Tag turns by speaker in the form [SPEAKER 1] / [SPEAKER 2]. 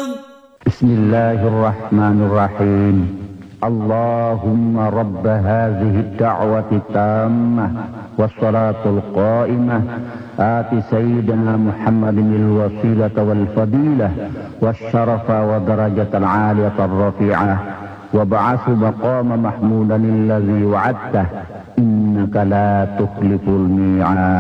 [SPEAKER 1] بسم الله الرحمن الرحيم. اللهم رب هذه الدعوة التامة والصلاة القائمة آت سيدنا محمد الوسيلة والفضيلة والشرف ودرجة العالية الرفيعة وابعث مقام محمودا الذي وعدته إنك لا تخلف الميعاد.